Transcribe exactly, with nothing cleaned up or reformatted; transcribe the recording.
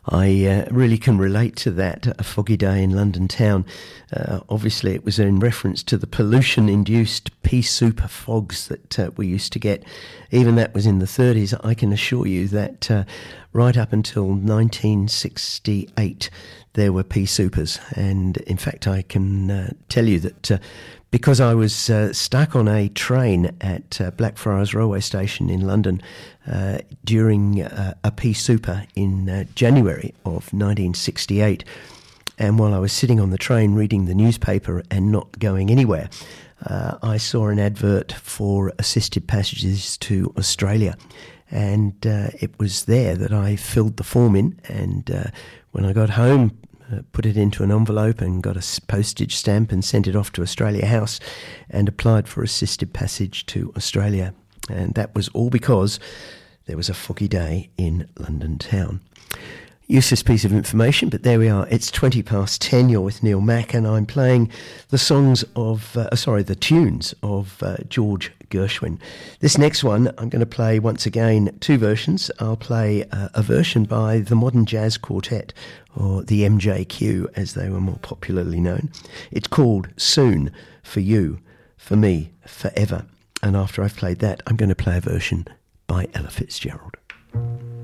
I uh, really can relate to that, a foggy day in London town. Uh, obviously, it was in reference to the pollution-induced pea super fogs that uh, we used to get. Even that was in the thirties. I can assure you that uh, right up until nineteen sixty-eight, there were pea supers. And in fact, I can uh, tell you that uh, because I was uh, stuck on a train at uh, Blackfriars Railway Station in London uh, during uh, a pea super in uh, January of nineteen sixty-eight, and while I was sitting on the train reading the newspaper and not going anywhere, uh, I saw an advert for assisted passages to Australia. And uh, it was there that I filled the form in, and uh, when I got home, Uh, put it into an envelope and got a postage stamp and sent it off to Australia House and applied for assisted passage to Australia. And that was all because there was a foggy day in London town. Useless piece of information, but there we are. It's twenty past ten. You're with Neil Mack, and I'm playing the songs of, uh, sorry, the tunes of uh, George Gershwin. This next one, I'm going to play once again two versions. I'll play uh, a version by the Modern Jazz Quartet, or the M J Q as they were more popularly known. It's called Soon, For You, For Me, Forever. And after I've played that, I'm going to play a version by Ella Fitzgerald.